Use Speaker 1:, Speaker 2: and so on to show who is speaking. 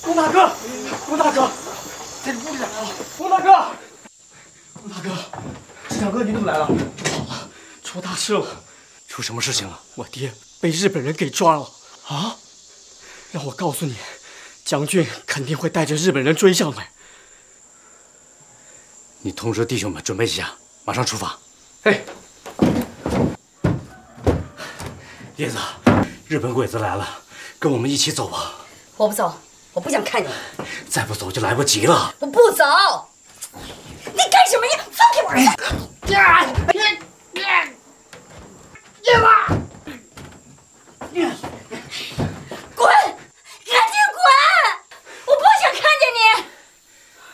Speaker 1: 龚大哥，龚大哥，在这屋里来了！龚大哥，龚大哥，志强哥你怎么来了？不好了，出大事了！
Speaker 2: 出什么事情了？
Speaker 1: 我爹被日本人给抓了！啊！让我告诉你，将军肯定会带着日本人追上来。
Speaker 2: 你通知弟兄们准备一下，马上出发。
Speaker 1: 哎，
Speaker 2: 叶子，日本鬼子来了，跟我们一起走吧。
Speaker 3: 我不走，我不想看你。
Speaker 2: 再不走就来不及了。
Speaker 3: 我不走。你干什么呀？